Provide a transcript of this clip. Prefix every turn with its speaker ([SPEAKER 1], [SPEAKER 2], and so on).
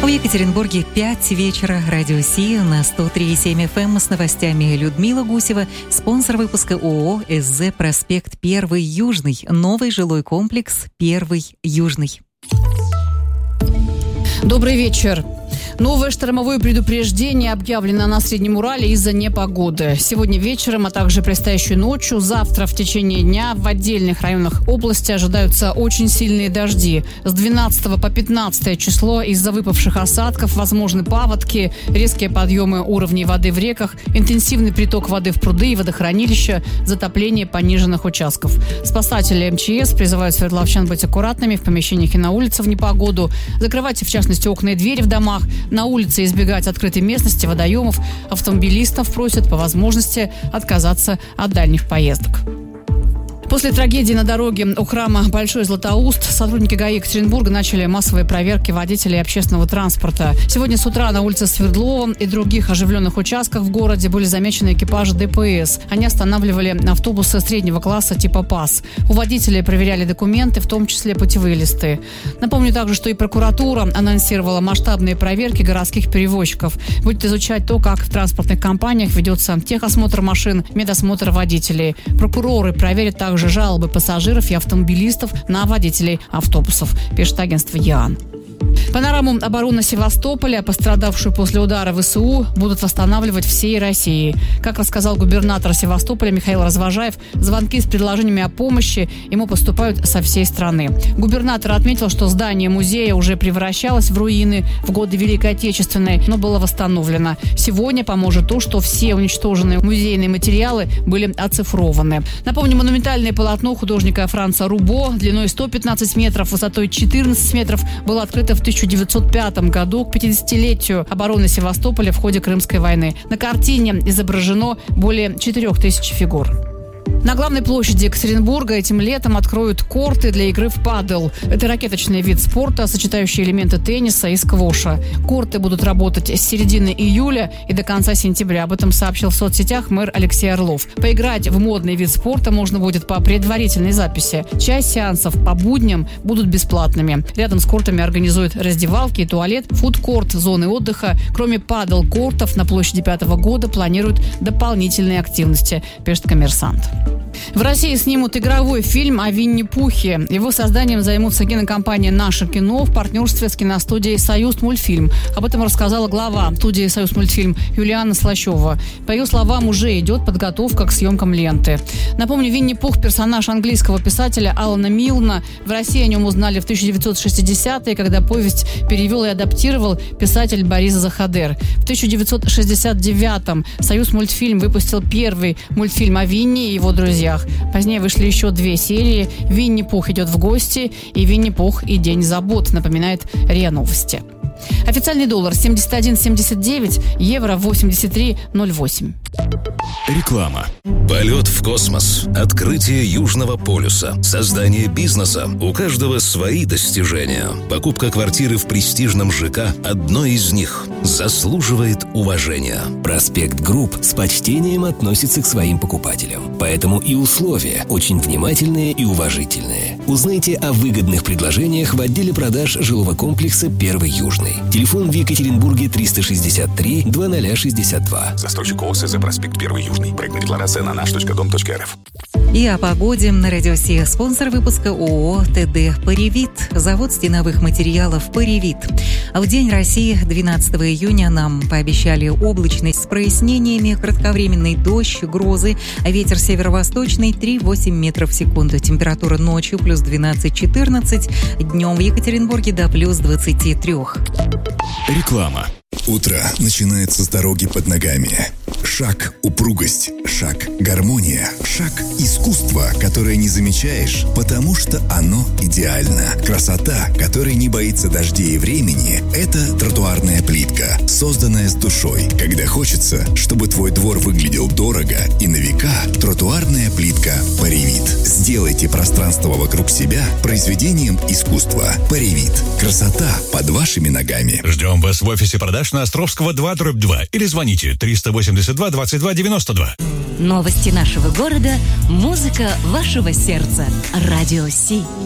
[SPEAKER 1] В Екатеринбурге 5 вечера. Радио Си на 103,7 FM с новостями Людмила Гусева. Спонсор выпуска ООО «СЗ Проспект 1 Южный». Новый жилой комплекс 1 Южный.
[SPEAKER 2] Добрый вечер. Новое штормовое предупреждение объявлено на Среднем Урале из-за непогоды. Сегодня вечером, а также предстоящей ночью, завтра в течение дня в отдельных районах области ожидаются очень сильные дожди. С 12 по 15 число из-за выпавших осадков возможны паводки, резкие подъемы уровней воды в реках, интенсивный приток воды в пруды и водохранилища, затопление пониженных участков. Спасатели МЧС призывают свердловчан быть аккуратными в помещениях и на улице в непогоду, закрывать, в частности, окна и двери в домах, на улице избегать открытой местности, водоемов. Автомобилистов просят по возможности отказаться от дальних поездок. После трагедии на дороге у храма Большой Златоуст сотрудники ГАИ Екатеринбурга начали массовые проверки водителей общественного транспорта. Сегодня с утра на улице Свердлова и других оживленных участках в городе были замечены экипажи ДПС. Они останавливали автобусы среднего класса типа ПАС. У водителей проверяли документы, в том числе путевые листы. Напомню также, что и прокуратура анонсировала масштабные проверки городских перевозчиков. Будет изучать то, как в транспортных компаниях ведется техосмотр машин, медосмотр водителей. Прокуроры проверят также жалобы пассажиров и автомобилистов на водителей автобусов, пишет агентство ЯН. Панораму обороны Севастополя, пострадавшую после удара ВСУ, будут восстанавливать всей России. Как рассказал губернатор Севастополя Михаил Развожаев, звонки с предложениями о помощи ему поступают со всей страны. Губернатор отметил, что здание музея уже превращалось в руины в годы Великой Отечественной, но было восстановлено. Сегодня поможет то, что все уничтоженные музейные материалы были оцифрованы. Напомню, монументальное полотно художника Франца Рубо длиной 115 метров, высотой 14 метров было открыто в 1905 году к 50-летию обороны Севастополя в ходе Крымской войны. На картине изображено более 4000 фигур. На главной площади Екатеринбурга этим летом откроют корты для игры в падел. Это ракеточный вид спорта, сочетающий элементы тенниса и сквоша. Корты будут работать с середины июля и до конца сентября. Об этом сообщил в соцсетях мэр Алексей Орлов. Поиграть в модный вид спорта можно будет по предварительной записи. Часть сеансов по будням будут бесплатными. Рядом с кортами организуют раздевалки и туалет, фудкорт, зоны отдыха. Кроме падел-кортов, на площади 5-го года планируют дополнительные активности, пишет «Коммерсант». В России снимут игровой фильм о Винни-Пухе. Его созданием займутся кинокомпания «Наше кино» в партнерстве с киностудией «Союзмультфильм». Об этом рассказала глава студии «Союзмультфильм» Юлиана Слащева. По ее словам, уже идет подготовка к съемкам ленты. Напомню, Винни-Пух – персонаж английского писателя Алана Милна. В России о нем узнали в 1960-е, когда повесть перевел и адаптировал писатель Борис Захадер. В 1969-м «Союзмультфильм» выпустил первый мультфильм о Винни и его друзьях. Позднее вышли еще 2 серии. «Винни-Пух идет в гости» и «Винни-Пух и день забот», напоминает РИА Новости. Официальный доллар 71,79, евро 83,08.
[SPEAKER 3] Реклама. Полет в космос, открытие Южного полюса, создание бизнеса. У каждого свои достижения. Покупка квартиры в престижном ЖК – одно из них. Заслуживает уважения.
[SPEAKER 4] Проспект Групп с почтением относится к своим покупателям. Поэтому и условия очень внимательные и уважительные. Узнайте о выгодных предложениях в отделе продаж жилого комплекса «1 Южный». Телефон в Екатеринбурге 363 2062.
[SPEAKER 5] Застройщик ООО «СЗ Проспект 1 Южный». Проектная декларация на наш.дом.рф.
[SPEAKER 1] И о погоде на Радио Си. Спонсор выпуска ООО «ТД Паревит». Завод стеновых материалов «Паревит». В День России 12 июня нам пообещали облачность с прояснениями, кратковременный дождь, грозы, а ветер северо-восточный 3,8 метров в секунду. Температура ночью плюс 12-14, днем в Екатеринбурге до плюс 23.
[SPEAKER 3] Реклама.
[SPEAKER 6] Утро начинается с дороги под ногами. Шаг – упругость, шаг – гармония, шаг – искусство, которое не замечаешь, потому что оно идеально. Красота, которая не боится дождей и времени – это тротуарная плитка, созданная с душой. Когда хочется, чтобы твой двор выглядел дорого и на века, тротуарная плитка Паревит. Сделайте пространство вокруг себя произведением искусства. Паревит. Красота под вашими ногами.
[SPEAKER 3] Ждем вас в офисе продаж на Островского 2/2 или звоните 382 22 92.
[SPEAKER 7] Новости нашего города, музыка вашего сердца. Радио Си.